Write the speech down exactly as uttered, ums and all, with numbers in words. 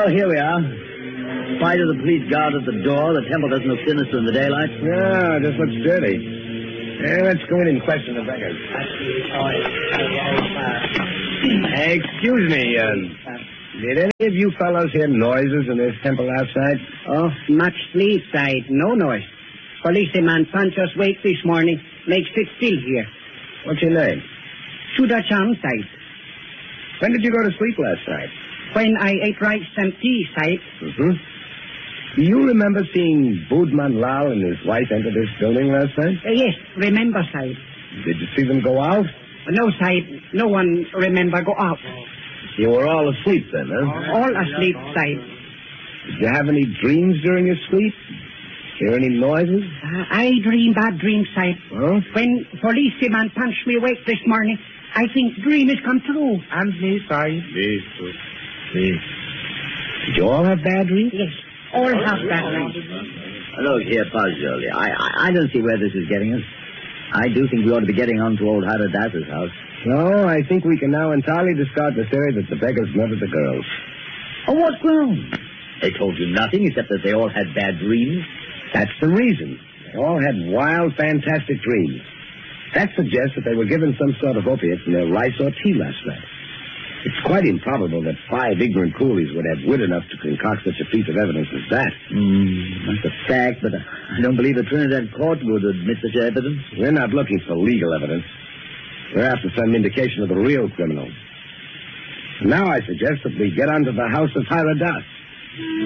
Well, here we are. In spite of the police guard at the door, the temple doesn't look sinister in the daylight. Yeah, it just looks dirty. Yeah, let's go in and question the beggars. Hey, excuse me, uh, did any of you fellows hear noises in this temple last night? Oh, much sleep, side. No noise. Policeman Pancho's wake this morning makes it still here. What's your name? Sudacham, side. When did you go to sleep last night? When I ate rice and tea, side. Mm-hmm. Do you remember seeing Budman Lal and his wife enter this building last night? Uh, yes, remember, side. Did you see them go out? No, side. No one remember go out. You were all asleep then, huh? All asleep, side. Did you have any dreams during your sleep? Hear any noises? Uh, I dream bad dreams, side. Huh? When policeman punched me awake this morning, I think dream has come true. And me, side. Me, too. Me. Did you all have bad dreams? Yes, all have bad dreams. Look here, Pazzoli. I, I I don't see where this is getting us. I do think we ought to be getting on to old Haridas' house. No, I think we can now entirely discard the theory that the beggars murdered the girls. On what grounds? They told you nothing except that they all had bad dreams. That's the reason. They all had wild, fantastic dreams. That suggests that they were given some sort of opiate in their rice or tea last night. It's quite improbable that five ignorant coolies would have wit enough to concoct such a piece of evidence as that. Mm, that's a fact, but I don't believe the Trinidad court would admit such evidence. We're not looking for legal evidence. We're after some indication of the real criminal. Now I suggest that we get onto the house of Haridas.